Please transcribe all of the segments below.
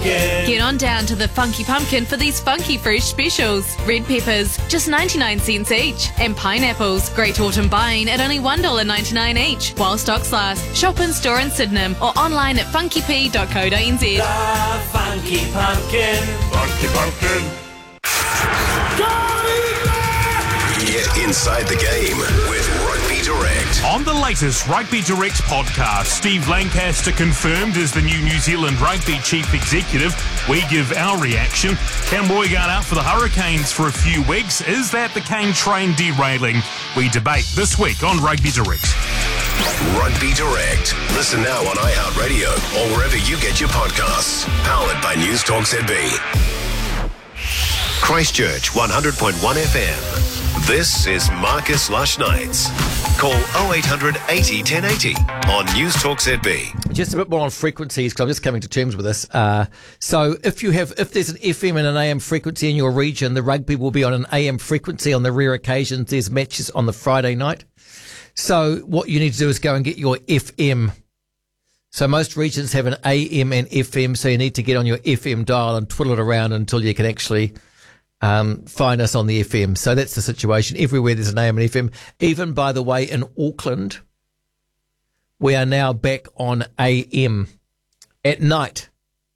Pumpkin. Get on down to the Funky Pumpkin for these funky fresh specials. Red peppers, just 99 cents each. And pineapples, great autumn buying at only $1.99 each. While stocks last, shop in store in Sydenham or online at funkyp.co.nz. The Funky Pumpkin. Funky Pumpkin. Get inside the game with Rugby Direct. On the latest Rugby Direct podcast, Steve Lancaster confirmed as the new Zealand Rugby Chief Executive. We give our reaction. Cam Roigard out for the Hurricanes for a few weeks. Is that the cane train derailing? We debate this week on Rugby Direct. Rugby Direct. Listen now on iHeartRadio or wherever you get your podcasts. Powered by News Talk ZB. Christchurch 100.1 FM. This is Marcus Lush Nights. Call 0800 80 1080 on News Talk ZB. Just a bit more on frequencies, because I'm just coming to terms with this. So if there's an FM and an AM frequency in your region, the rugby will be on an AM frequency. On the rare occasions there's matches on the Friday night. So what you need to do is go and get your FM. So most regions have an AM and FM, so you need to get on your FM dial and twiddle it around until you can actually find us on the FM. So that's the situation. Everywhere there's an AM and FM. Even, by the way, in Auckland, we are now back on AM at night.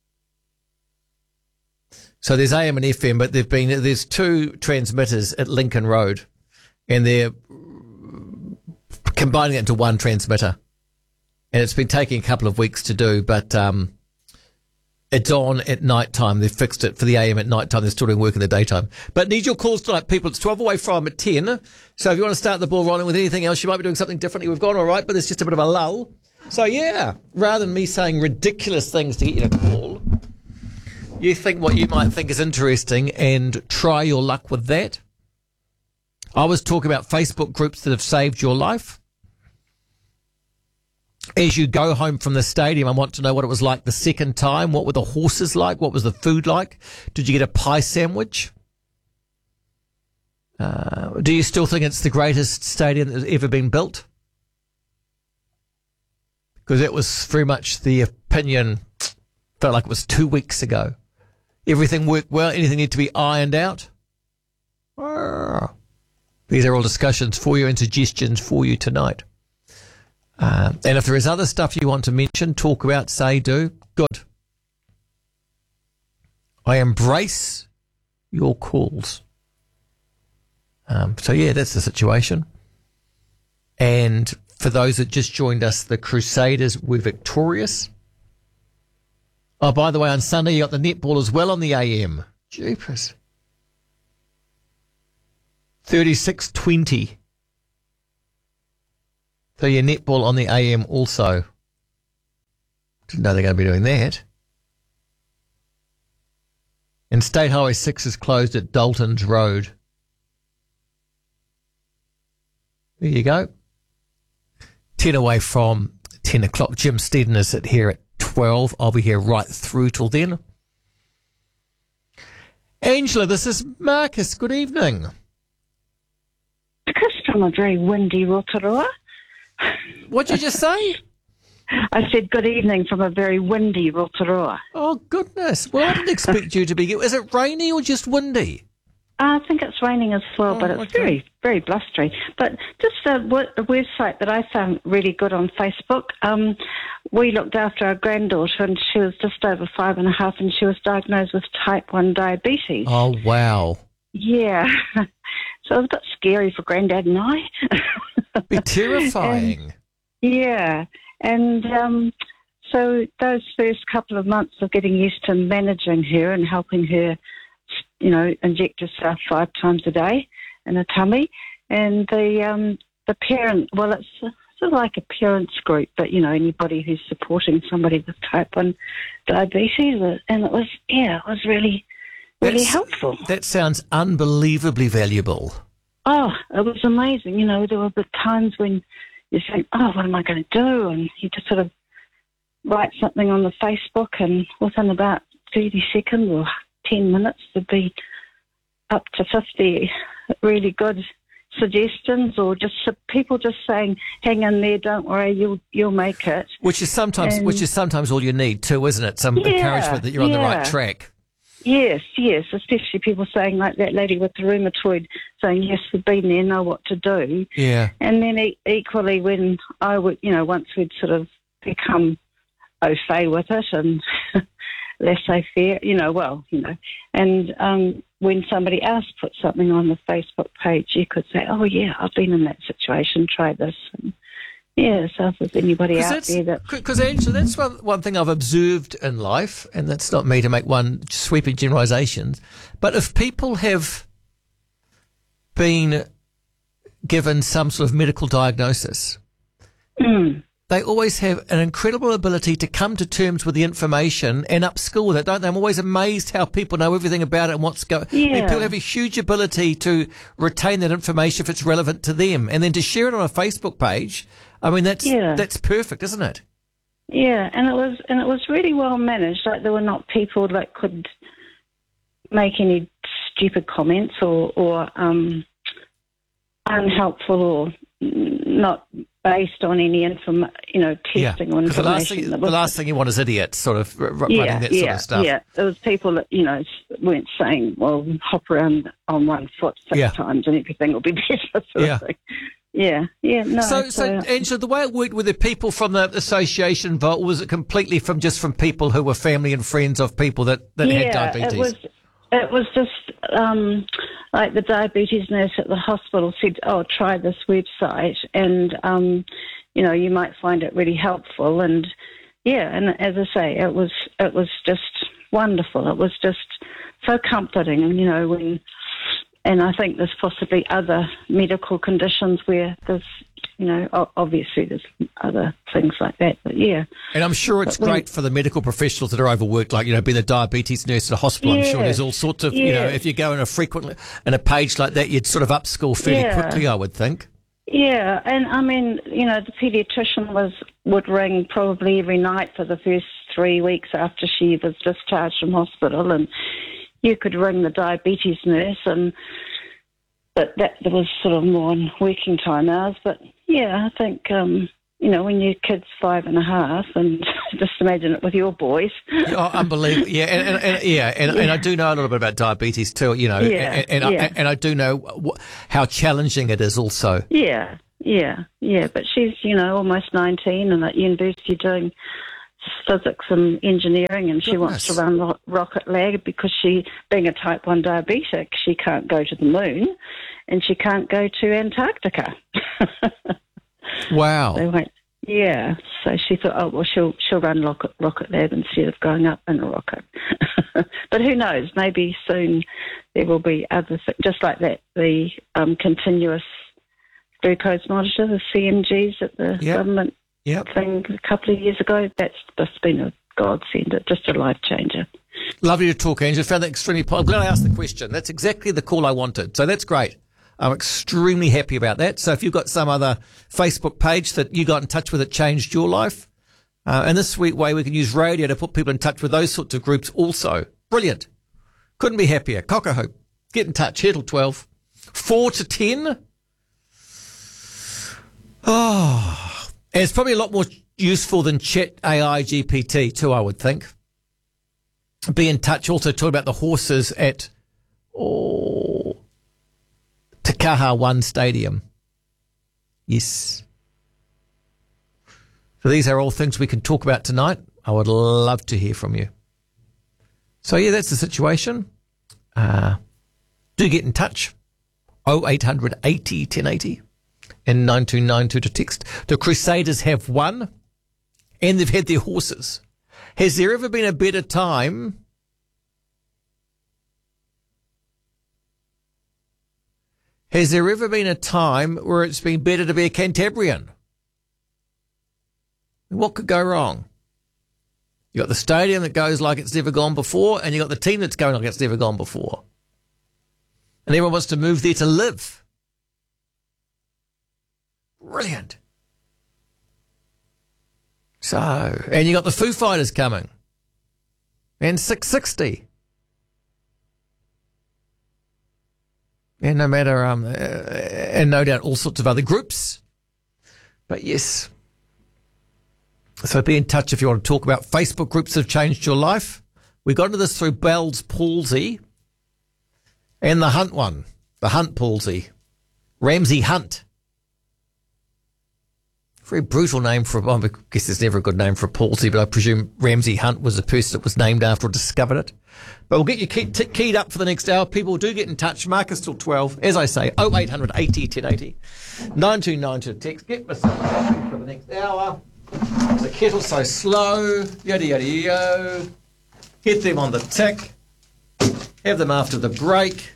So there's AM and FM, but there's two transmitters at Lincoln Road, and they're combining it into one transmitter. And it's been taking a couple of weeks to do, but it's on at night time. They've fixed it for the AM at night time. They're still doing work in the daytime. But need your calls tonight, people. It's 12 away from at 10. So if you want to start the ball rolling with anything else, you might be doing something differently. We've gone all right, but there's just a bit of a lull. So, yeah, rather than me saying ridiculous things to get you to call, you think what you might think is interesting and try your luck with that. I was talking about Facebook groups that have saved your life. As you go home from the stadium, I want to know what it was like the second time. What were the horses like? What was the food like? Did you get a pie sandwich? Do you still think it's the greatest stadium that's ever been built? Because that was very much the opinion, felt like it was 2 weeks ago. Everything worked well. Anything need to be ironed out? These are all discussions for you and suggestions for you tonight. And if there is other stuff you want to mention, talk about, say, do, good. I embrace your calls. So, yeah, that's the situation. And for those that just joined us, the Crusaders were victorious. Oh, by the way, on Sunday you got the netball as well on the AM. Jeepers. 36-20. So your netball on the AM also. Didn't know they're going to be doing that. And State Highway 6 is closed at Dalton's Road. There you go. 10 away from 10 o'clock. Jim Steeden is here at 12. I'll be here right through till then. Angela, this is Marcus. Good evening. Marcus from a very windy Rotorua. What'd you just say? I said good evening from a very windy Rotorua. Oh, goodness. Well, I didn't expect you to be... Is it rainy or just windy? I think it's raining as well, but it's very, very blustery. But just a website that I found really good on Facebook. We looked after our granddaughter, and she was just over 5.5, and she was diagnosed with type 1 diabetes. Oh, wow. Yeah. So it was a bit scary for Grandad and I. It'd be terrifying. And so those first couple of months of getting used to managing her and helping her, you know, inject herself 5 times a day in her tummy. And the parent, well, it's sort of like a parents group, but, you know, anybody who's supporting somebody with type 1 diabetes. And it was really helpful. That sounds unbelievably valuable. Oh, it was amazing. You know, there were the times when you think, oh, what am I going to do? And you just sort of write something on the Facebook, and within about 30 seconds or 10 minutes, there'd be up to 50 really good suggestions or just people just saying, "Hang in there, don't worry, you'll make it." Which is sometimes all you need too, isn't it? Some encouragement that you're on the right track. Yes, especially people saying, like that lady with the rheumatoid saying, "Yes, we've been there, know what to do." Yeah. And then equally when I would, once we'd sort of become au fait with it and laissez-faire, and when somebody else put something on the Facebook page, you could say, "Oh yeah, I've been in that situation, try this." And so if there's anybody out there that... Because, Angela, that's one thing I've observed in life, and that's not me to make one sweeping generalisations, but if people have been given some sort of medical diagnosis, they always have an incredible ability to come to terms with the information and upskill with it, don't they? I'm always amazed how people know everything about it and what's going on. Yeah. People have a huge ability to retain that information if it's relevant to them, and then to share it on a Facebook page. I mean, that's perfect, isn't it? Yeah, and it was really well managed. Like, there were not people that could make any stupid comments or unhelpful or not based on any testing or information. The last thing you want is idiots sort of running that sort of stuff. Yeah, there was people that, weren't saying, well, hop around on one foot six times and everything will be better sort of thing. Yeah. No. So, Angela, the way it worked with the people from the association involved, was it completely from people who were family and friends of people that had diabetes? It was just like the diabetes nurse at the hospital said, "Oh, try this website, and you might find it really helpful." And and as I say, it was just wonderful. It was just so comforting, and and I think there's possibly other medical conditions where there's, obviously there's other things like that, but yeah. And I'm sure it's great for the medical professionals that are overworked, like, being a diabetes nurse at a hospital. I'm sure there's all sorts of, if you go in a page like that, you'd sort of upskill fairly quickly, I would think. Yeah, and I mean, the paediatrician would ring probably every night for the first 3 weeks after she was discharged from hospital, and you could ring the diabetes nurse, but that there was sort of more on working time hours. But I think when your kid's 5.5, and just imagine it with your boys. Oh, unbelievable! Yeah, and I do know a little bit about diabetes too. And I do know how challenging it is also. Yeah. But she's almost 19 and at university doing physics and engineering, and she wants to run Rocket Lab because she, being a type 1 diabetic, she can't go to the moon and she can't go to Antarctica. Wow. So she thought, oh, well, she'll run Rocket Lab instead of going up in a rocket. But who knows, maybe soon there will be other things, just like that, the continuous glucose monitor, the CMGs at the government thing a couple of years ago. That's just been a godsend, just a life changer. Lovely to talk, Angela. Found that extremely I'm glad I asked the question. That's exactly the call I wanted. So that's great. I'm extremely happy about that. So if you've got some other Facebook page that you got in touch with that changed your life, and this sweet way we can use radio to put people in touch with those sorts of groups also. Brilliant. Couldn't be happier. Cock-a-hoop. Get in touch. Here till 12. 4 to 10. Oh... And it's probably a lot more useful than Chat AI GPT too, I would think. Be in touch. Also talk about the horses at Takaha 1 Stadium. Yes. So these are all things we can talk about tonight. I would love to hear from you. So that's the situation. Do get in touch. 0800 80 1080. And 9292 to text. The Crusaders have won, and they've had their horses. Has there ever been a better time Has there ever been a time where it's been better to be a Cantabrian? What could go wrong? You got the stadium that goes like it's never gone before, and you got the team that's going like it's never gone before. And everyone wants to move there to live. Brilliant. So, and you got the Foo Fighters coming. And 660. And no matter, and no doubt all sorts of other groups. But yes. So be in touch if you want to talk about Facebook groups that have changed your life. We got into this through Bell's palsy and the Hunt one, the Hunt palsy. Ramsey Hunt. Very brutal name for, I guess there's never a good name for a palsy, but I presume Ramsey Hunt was the person that was named after or discovered it. But we'll get you keyed up for the next hour. People do get in touch. Marcus till 12. As I say, 0800 80 1080. 9292 text. Get myself happy for the next hour. The kettle's so slow. Yada, yada, yada. Get them on the tick. Have them after the break.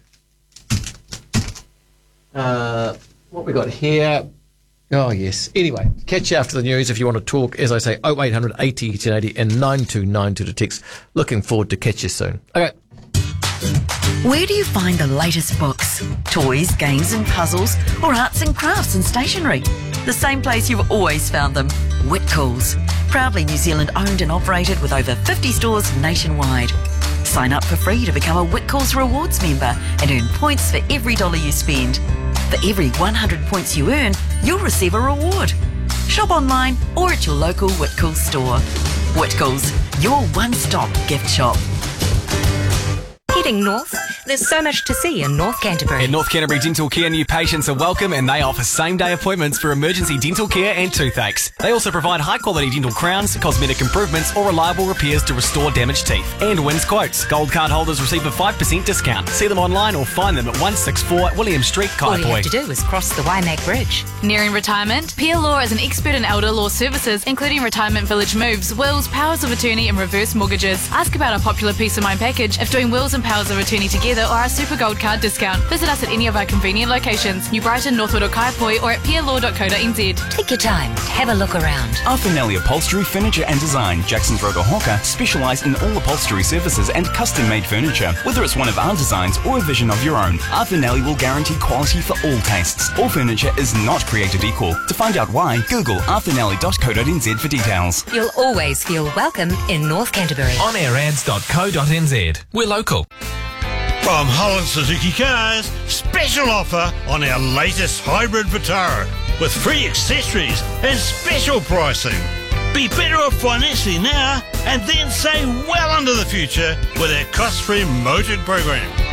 What we got here? Oh, yes. Anyway, catch you after the news if you want to talk. As I say, 0800 80 1080 and 9292 to text. Looking forward to catch you soon. Okay. Where do you find the latest books, toys, games and puzzles, or arts and crafts and stationery? The same place you've always found them, Whitcoulls. Proudly New Zealand owned and operated with over 50 stores nationwide. Sign up for free to become a Whitcoulls Rewards member and earn points for every dollar you spend. For every 100 points you earn, you'll receive a reward. Shop online or at your local Whitcoulls store. Whitcoulls, your one-stop gift shop. Heading north, there's so much to see in North Canterbury. At North Canterbury Dental Care, new patients are welcome and they offer same-day appointments for emergency dental care and toothaches. They also provide high-quality dental crowns, cosmetic improvements or reliable repairs to restore damaged teeth. And wins quotes. Gold card holders receive a 5% discount. See them online or find them at 164 William Street, Kaipoi. All you have to do is cross the Waimak Bridge. Nearing retirement? Pia Law is an expert in elder law services, including retirement village moves, wills, powers of attorney and reverse mortgages. Ask about our popular Peace of Mind package if doing wills and powers of attorney together or our Super Gold Card discount. Visit us at any of our convenient locations, New Brighton, Northwood or Kaipoi, or at pialaw.co.nz. Take your time, have a look around. Arthur Nelly Upholstery, Furniture and Design, Jackson's Road or Hawker, specialise in all upholstery services and custom-made furniture. Whether it's one of our designs or a vision of your own, Arthur Nelly will guarantee quality for all tastes. All furniture is not created equal. To find out why, Google arthurnelly.co.nz for details. You'll always feel welcome in North Canterbury. OnAirAds.co.nz. We're local. From Holland Suzuki Cars, special offer on our latest hybrid Vitara with free accessories and special pricing. Be better off financially now and then save well into the future with our cost-free motored program.